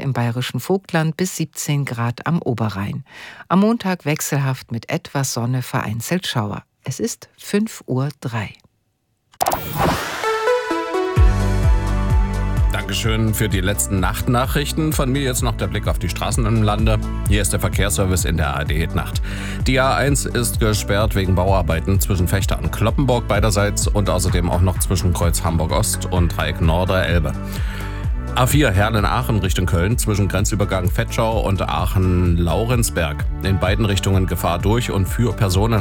im bayerischen Vogtland bis 17 Grad am Oberrhein. Am Montag wechselhaft mit etwas Sonne, vereinzelt Schauer. Es ist 5:03 Uhr. Dankeschön für die letzten Nachtnachrichten. Von mir jetzt noch der Blick auf die Straßen im Lande. Hier ist der Verkehrsservice in der ARD-Nacht. Die A1 ist gesperrt wegen Bauarbeiten zwischen Vechta und Cloppenburg beiderseits und außerdem auch noch zwischen Kreuz Hamburg-Ost und Dreieck Nord-Elbe. A4 Herne-Aachen Richtung Köln zwischen Grenzübergang Vetschau und Aachen-Laurenzberg. In beiden Richtungen Gefahr durch und für Personen